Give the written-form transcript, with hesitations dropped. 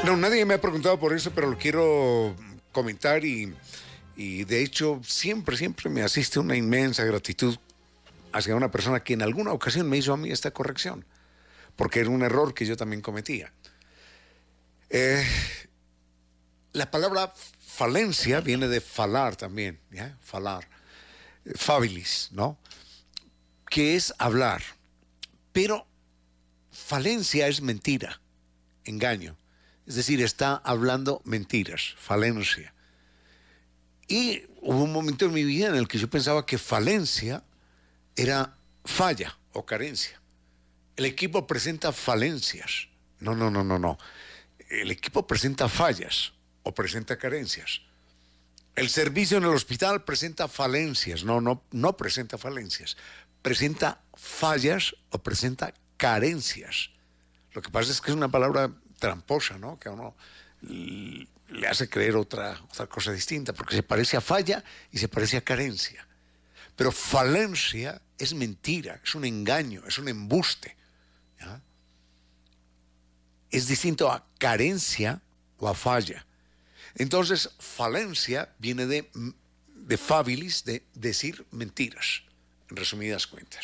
No, nadie me ha preguntado por eso, pero lo quiero comentar y de hecho siempre me asiste una inmensa gratitud hacia una persona que en alguna ocasión me hizo a mí esta corrección, porque era un error que yo también cometía. La palabra falencia viene de falar también, ¿ya? Falar, fabilis, ¿no? Que es hablar, pero falencia es mentira, engaño. Es decir, está hablando mentiras, falencia. Y hubo un momento en mi vida en el que yo pensaba que falencia era falla o carencia. El equipo presenta falencias. No. El equipo presenta fallas o presenta carencias. El servicio en el hospital presenta falencias. No presenta falencias. Presenta fallas o presenta carencias. Lo que pasa es que es una palabra tramposa, ¿no? Que a uno le hace creer otra cosa distinta, porque se parece a falla y se parece a carencia. Pero falencia es mentira, es un engaño, es un embuste, ¿ya? Es distinto a carencia o a falla. Entonces, falencia viene de fabilis, de decir mentiras, en resumidas cuentas.